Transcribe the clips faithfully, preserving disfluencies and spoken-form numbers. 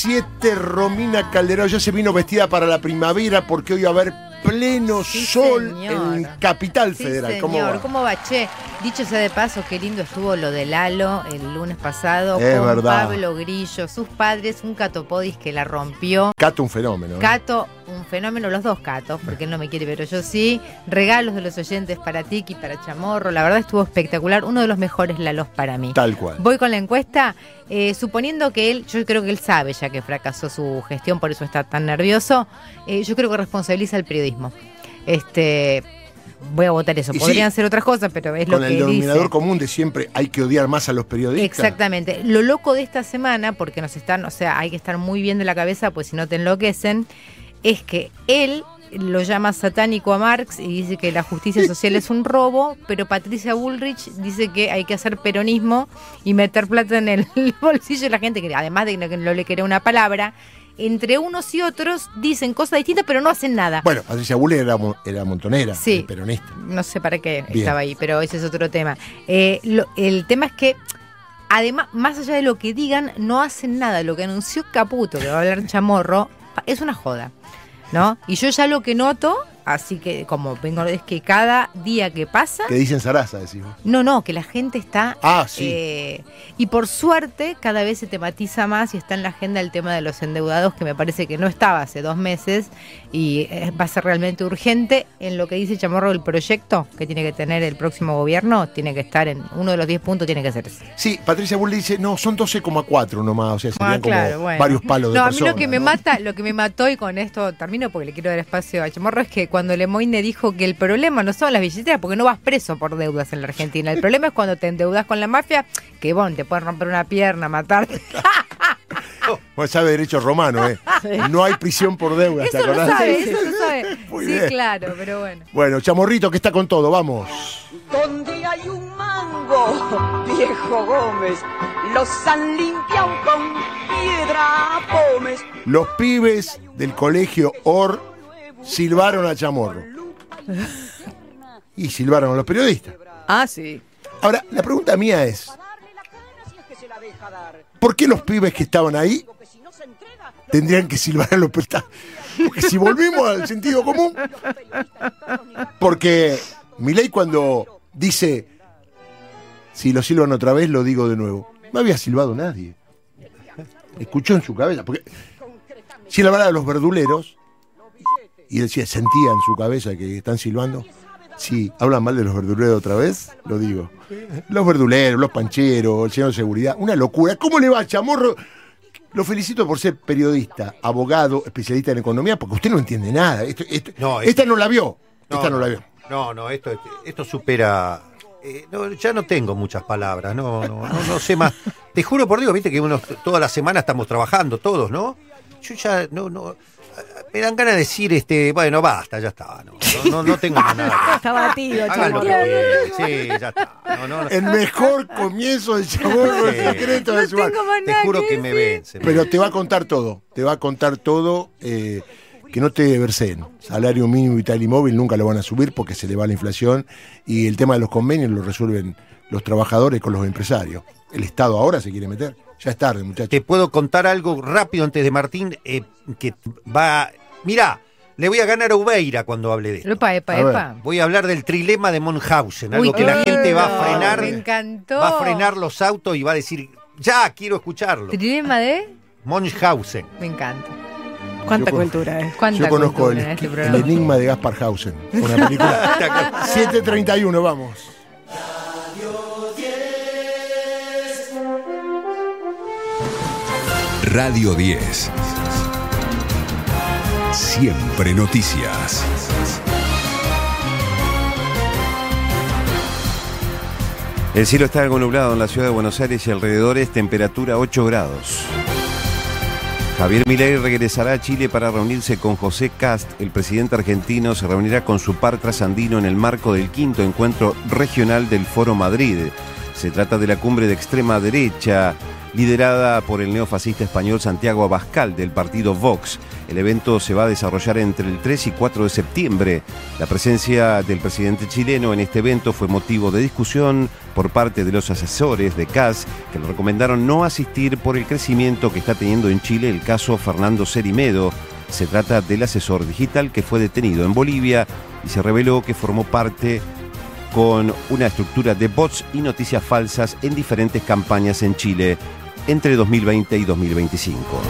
siete, Romina Calderón ya se vino vestida para la primavera porque hoy va a haber pleno sí, sol señor. en Capital Sí, Federal. señor. ¿Cómo va? ¿Cómo va? Che, dicho sea de paso, qué lindo estuvo lo de Lalo el lunes pasado Es con verdad. Pablo Grillo, sus padres, un catopodis que la rompió. Cato, un fenómeno. ¿eh? Cato, un fenómeno, los dos Catos, porque él no me quiere, pero yo sí. Regalos de los oyentes para Tiki, para Chamorro. La verdad estuvo espectacular. Uno de los mejores Lalos para mí. Tal cual. Voy con la encuesta. Eh, suponiendo que él, yo creo que él sabe ya que fracasó su gestión, por eso está tan nervioso. Eh, yo creo que responsabiliza al periodismo. Este, voy a votar eso. Y Podrían sí, ser otras cosas, pero es lo con que el denominador dice. común de siempre hay que odiar más a los periodistas. Exactamente. Lo loco de esta semana, porque nos están, o sea, hay que estar muy bien de la cabeza, pues si no te enloquecen, es que él lo llama satánico a Marx y dice que la justicia social es un robo, pero Patricia Bullrich dice que hay que hacer peronismo y meter plata en el bolsillo de la gente, que además de que no le quiere una palabra, entre unos y otros dicen cosas distintas, pero no hacen nada. Bueno, Patricia Bullrich era, mo- era montonera, Sí. era peronista. No sé para qué Bien. estaba ahí, pero ese es otro tema. Eh, lo- el tema es que, además, más allá de lo que digan, no hacen nada. Lo que anunció Caputo, que va a hablar Chamorro, pa- es una joda, ¿no? Y yo ya lo que noto, así que como vengo, es que cada día que pasa... Que dicen Sarasa, decimos. No, no, que la gente está... Ah, sí. eh, y por suerte cada vez se tematiza más y está en la agenda el tema de los endeudados, que me parece que no estaba hace dos meses y eh, va a ser realmente urgente. En lo que dice Chamorro, el proyecto que tiene que tener el próximo gobierno tiene que estar en uno de los diez puntos, tiene que ser ese. Sí, Patricia Bullrich dice, no, son doce coma cuatro nomás, o sea, serían Ah, claro, como bueno. varios palos de No, a mí personas, lo que me ¿no? mata, lo que me mató, y con esto termino porque le quiero dar espacio a Chamorro, es que cuando Lemoyne dijo que el problema no son las billeteras, porque no vas preso por deudas en la Argentina. El problema es cuando te endeudas con la mafia, que bueno, te pueden romper una pierna, matarte. Pues sabe derecho romano, ¿eh? No hay prisión por deuda, ¿te Eso lo acordás? sabe, eso lo sabe. Muy Sí, bien. claro, pero bueno. Bueno, Chamorrito, que está con todo, vamos. Donde hay un mango, viejo Gómez, los han limpiado con piedra pómez. Los pibes del colegio O R silbaron a Chamorro. Y silbaron a los periodistas. Ah, sí. Ahora, la pregunta mía es, ¿por qué los pibes que estaban ahí tendrían que silbar a los periodistas? Porque si volvemos al sentido común, porque Milei cuando dice, si lo silban otra vez, lo digo de nuevo, no había silbado nadie. Escuchó en su cabeza, porque si la verdad a los verduleros, y decía, sentía en su cabeza que están silbando, si hablan mal de los verduleros otra vez, lo digo. Los verduleros, los pancheros, el señor de seguridad, una locura. ¿Cómo le va, Chamorro? Lo felicito por ser periodista, abogado, especialista en economía, porque usted no entiende nada. Esto, esto- No, esta es- no la vio. No, esta no, la vio. No, no, esto, esto supera. eh, no, ya no tengo muchas palabras, no, no, no, no sé más. Te juro por Dios, viste que uno, toda la semana estamos trabajando todos, ¿no? Yo ya no, no. Me dan ganas de decir, este, bueno, basta, ya está. No, no, no, no tengo más nada. Está batido, Hagan lo que Chamorro. quieran, sí, ya está. No, no, no. El mejor comienzo de Chamorro Sí. secreto de No su tengo más Te nada juro que que me decir. vence. Pero te va a contar todo, te va a contar todo, eh, que no te verseen. Salario mínimo vital y móvil nunca lo van a subir porque se le va la inflación y el tema de los convenios lo resuelven los trabajadores con los empresarios. El Estado ahora se quiere meter. Ya es tarde, muchachos. Te puedo contar algo rápido antes de Martín, eh, que va. Mirá, le voy a ganar a Ubeira cuando hable de esto. Epa, epa, A ver. epa. Voy a hablar del trilema de Monhausen, algo Uy, que la qué gente va a lindo, frenar, me encantó. va a frenar los autos y va a decir, ya quiero escucharlo. ¿Trilema de? Monhausen. Me encanta. Cuánta Yo con- cultura, ¿eh? ¿Cuánta Yo conozco el, cultura en este el programa? enigma de Gaspar Hausen, una película. siete treinta y uno, vamos. Radio diez. Siempre noticias. El cielo está algo nublado en la ciudad de Buenos Aires y alrededores, temperatura ocho grados. Javier Milei regresará a Chile para reunirse con José Kast. El presidente argentino se reunirá con su par trasandino en el marco del quinto encuentro regional del Foro Madrid. Se trata de la cumbre de extrema derecha liderada por el neofascista español Santiago Abascal del partido Vox. El evento se va a desarrollar entre el tres y cuatro de septiembre. La presencia del presidente chileno en este evento fue motivo de discusión por parte de los asesores de C A S, que le recomendaron no asistir por el crecimiento que está teniendo en Chile el caso Fernando Cerimedo. Se trata del asesor digital que fue detenido en Bolivia y se reveló que formó parte con una estructura de bots y noticias falsas en diferentes campañas en Chile entre dos mil veinte y dos mil veinticinco.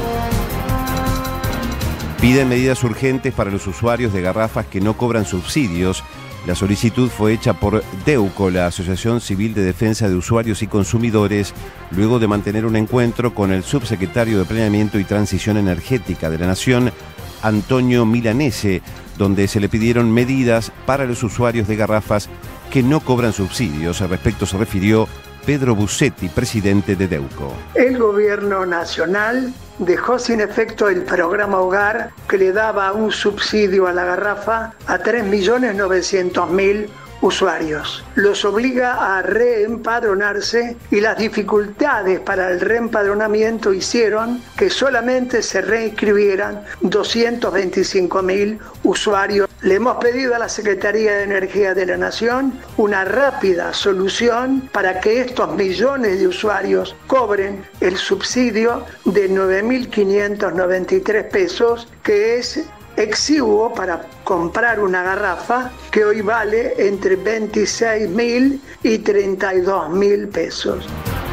Piden medidas urgentes para los usuarios de garrafas que no cobran subsidios. La solicitud fue hecha por DEUCO, la Asociación Civil de Defensa de Usuarios y Consumidores, luego de mantener un encuentro con el subsecretario de Planeamiento y Transición Energética de la Nación, Antonio Milanese, donde se le pidieron medidas para los usuarios de garrafas que no cobran subsidios. Al respecto se refirió Pedro Bussetti, presidente de DEUCO. El gobierno nacional dejó sin efecto el programa Hogar, que le daba un subsidio a la garrafa a tres millones novecientos mil usuarios. Los obliga a reempadronarse y las dificultades para el reempadronamiento hicieron que solamente se reinscribieran doscientos veinticinco mil usuarios. Le hemos pedido a la Secretaría de Energía de la Nación una rápida solución para que estos millones de usuarios cobren el subsidio de nueve mil quinientos noventa y tres pesos, que es exiguo para comprar una garrafa que hoy vale entre veintiséis mil y treinta y dos mil pesos.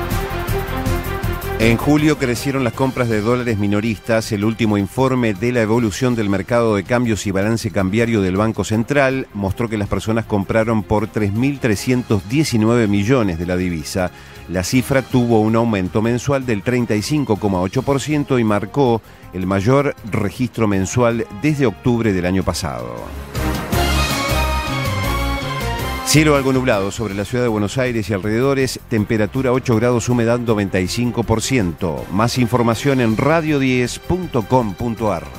En julio crecieron las compras de dólares minoristas. El último informe de la evolución del mercado de cambios y balance cambiario del Banco Central mostró que las personas compraron por tres mil trescientos diecinueve millones de la divisa. La cifra tuvo un aumento mensual del treinta y cinco coma ocho por ciento y marcó el mayor registro mensual desde octubre del año pasado. Cielo algo nublado sobre la ciudad de Buenos Aires y alrededores, temperatura ocho grados, humedad noventa y cinco por ciento. Más información en radio diez punto com punto ar.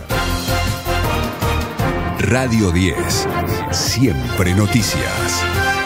Radio diez, siempre noticias.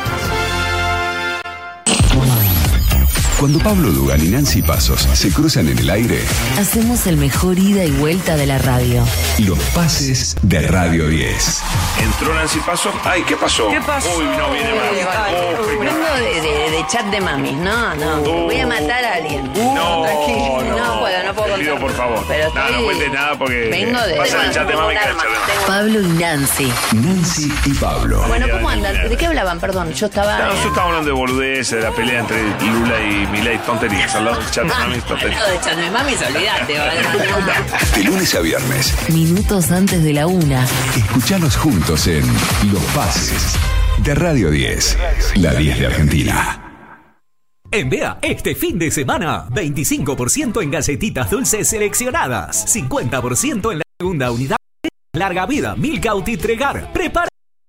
Cuando Pablo Dugan y Nancy Pasos se cruzan en el aire, hacemos el mejor ida y vuelta de la radio. Los pases de Radio diez. Entró Nancy Pasos. Ay, ¿qué pasó? ¿Qué pasó? Uy, no viene más. Vengo de, de, de chat de mamis. No, no. Uh, Voy a matar a alguien. No, tranquilo. no. No puedo, no puedo Te pido, contar. por favor. Pero no, estoy... no cuentes nada porque Vengo de... vas en el chat de mami. Pablo y Nancy. Nancy y Pablo. Bueno, ¿cómo andan? ¿De qué hablaban? Perdón, yo estaba... No, nosotros estábamos hablando de boludeces, de la pelea entre Lula y Milei, tonterías. Al lado del chat de mami, tonterías. Lo de chat de mamis, olvídate. De lunes a viernes, Minutos antes de la una. escuchanos juntos en Los Pases de Radio diez, la diez de Argentina. En B E A, este fin de semana, veinticinco por ciento en galletitas dulces seleccionadas, cincuenta por ciento en la segunda unidad. Larga vida, Milka Tregar. Prepara.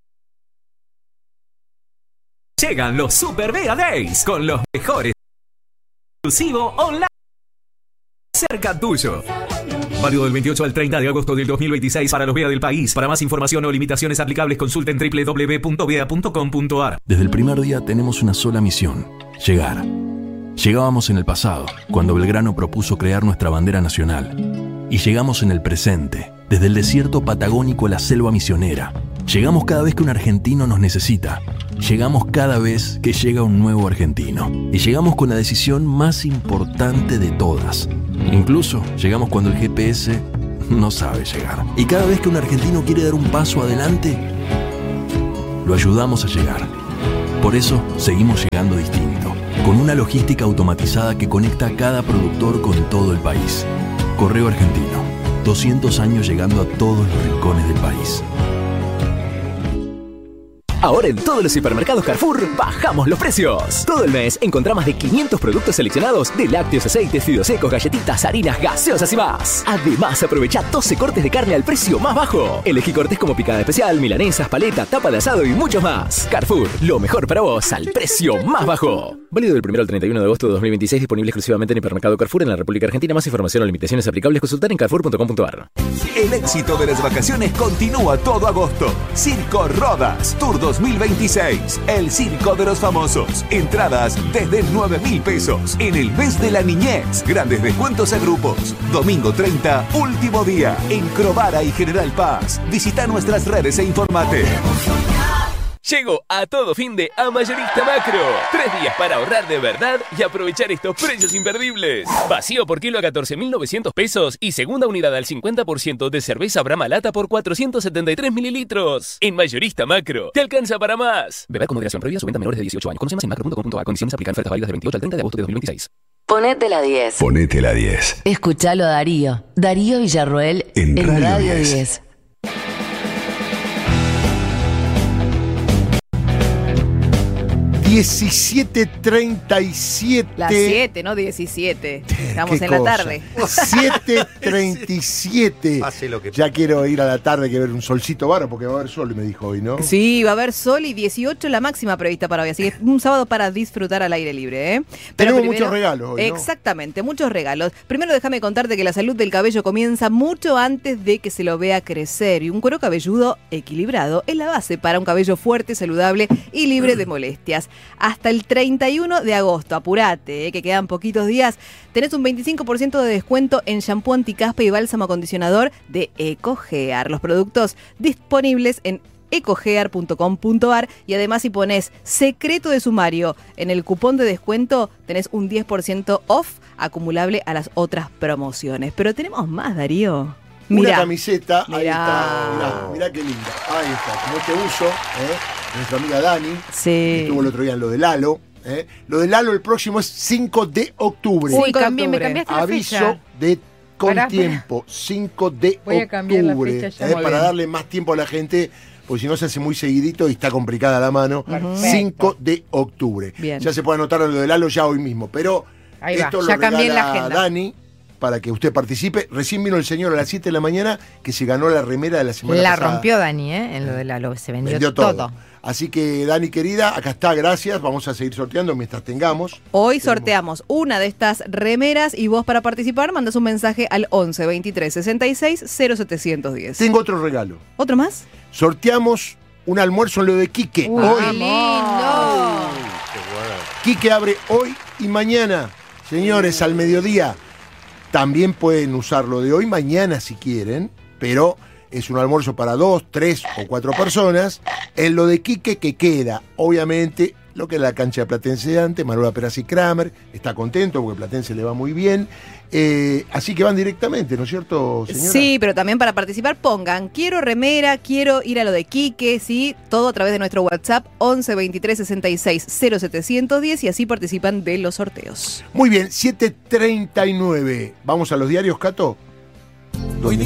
Llegan los Super B E A Days con los mejores exclusivo online cerca tuyo. Válido del veintiocho al treinta de agosto del dos mil veintiséis para los B E A del país. Para más información o limitaciones aplicables, consulten doble u doble u doble u punto b e a punto com punto ar. Desde el primer día tenemos una sola misión: llegar. Llegábamos en el pasado, cuando Belgrano propuso crear nuestra bandera nacional. Y llegamos en el presente, desde el desierto patagónico a la selva misionera. Llegamos cada vez que un argentino nos necesita. Llegamos cada vez que llega un nuevo argentino. Y llegamos con la decisión más importante de todas. Incluso llegamos cuando el G P S no sabe llegar. Y cada vez que un argentino quiere dar un paso adelante, lo ayudamos a llegar. Por eso seguimos llegando distinto, con una logística automatizada que conecta a cada productor con todo el país. Correo Argentino, doscientos años llegando a todos los rincones del país. Ahora en todos los hipermercados Carrefour bajamos los precios. Todo el mes encontrá más de quinientos productos seleccionados de lácteos, aceites, fideos secos, galletitas, harinas, gaseosas y más. Además, aprovecha doce cortes de carne al precio más bajo. Elegí cortes como picada especial, milanesas, paleta, tapa de asado y muchos más. Carrefour, lo mejor para vos al precio más bajo. Válido del primero al treinta y uno de agosto de dos mil veintiséis, disponible exclusivamente en hipermercado Carrefour en la República Argentina. Más información o limitaciones aplicables, consultar en carrefour punto com punto ar. El éxito de las vacaciones continúa todo agosto. Circo Rodas, Tour dos dos mil veintiséis. El Circo de los Famosos. Entradas desde nueve mil pesos. En el mes de la niñez. Grandes descuentos a grupos. Domingo treinta, último día. En Crovara y General Paz. Visita nuestras redes e informate. Llegó a todo fin de a Mayorista Macro. Tres días para ahorrar de verdad y aprovechar estos precios imperdibles. Vacío por kilo a catorce mil novecientos pesos y segunda unidad al cincuenta por ciento de cerveza Brahma Lata por cuatrocientos setenta y tres mililitros. En Mayorista Macro, te alcanza para más. Beber con moderación, prohibida su venta a menores de dieciocho años. Conoce más en macro punto com punto a. Condiciones aplican. Ofertas válidas del veintiocho al treinta de agosto de dos mil veintiséis. Ponete la diez. Ponete la diez. Escuchalo a Darío. Darío Villarroel En en, Radio Radio diez. diez. diecisiete treinta y siete. Las siete, no diecisiete. Estamos Qué en la cosa. tarde. siete treinta y siete. Pase lo que Ya quiero ir a la tarde que ver un solcito baro porque va a haber sol, me dijo hoy, ¿no? Sí, va a haber sol y dieciocho la máxima prevista para hoy. Así que un sábado para disfrutar al aire libre, ¿eh? Pero Tenemos muchos regalos hoy, ¿no? Exactamente, muchos regalos. Primero déjame contarte que la salud del cabello comienza mucho antes de que se lo vea crecer. Y un cuero cabelludo equilibrado es la base para un cabello fuerte, saludable y libre de molestias. Hasta el treinta y uno de agosto, apurate, ¿eh? Que quedan poquitos días. Tenés un veinticinco por ciento de descuento en shampoo anticaspa y bálsamo acondicionador de EcoGear. Los productos disponibles en ecogear punto com punto ar y además si pones secreto de sumario en el cupón de descuento tenés un diez por ciento off acumulable a las otras promociones. Pero tenemos más, Darío. Una Mirá. camiseta, ahí Mirá. está, mirá, mirá qué linda. Ahí está, como este uso, ¿eh? Nuestra amiga Dani, Sí. que estuvo el otro día en lo de Lalo. ¿eh? Lo de Lalo el próximo es cinco de octubre. Uy, cinco de cambié, me octubre. cambiaste la Aviso fecha. de con Pará, tiempo, cinco de Voy a cambiar la octubre, fecha ya. ¿eh? Muy para bien. darle más tiempo a la gente, porque si no se hace muy seguidito y está complicada la mano. Perfecto. cinco de octubre. Bien. Ya se puede anotar a lo de Lalo ya hoy mismo, pero Ahí va, esto ya lo cambié regala la agenda. Dani para que usted participe. Recién vino el señor a las siete de la mañana que se ganó la remera de la semana La pasada. rompió Dani, ¿eh? En lo de la lo se vendió, Vendió todo. todo. Así que, Dani querida, acá está, gracias. Vamos a seguir sorteando mientras tengamos. Hoy sorteamos una de estas remeras y vos para participar mandas un mensaje al once veintitrés sesenta y seis cero setecientos diez. Tengo otro regalo. ¿Otro más? Sorteamos un almuerzo en lo de Quique. Uy, hoy. qué lindo. Quique abre hoy y mañana. Señores, al mediodía. También pueden usarlo de hoy, mañana si quieren, pero es un almuerzo para dos, tres o cuatro personas. En lo de Quique que queda, obviamente, lo que es la cancha de Platense de antes, Manuela Perazzi Kramer, está contento porque Platense le va muy bien. Eh, así que van directamente, ¿no es cierto, señora? Sí, pero también para participar pongan, quiero remera, quiero ir a lo de Quique, sí, todo a través de nuestro WhatsApp once veintitrés sesenta y seis cero setecientos diez y así participan de los sorteos. Muy bien, siete treinta y nueve. Vamos a los diarios, Cato.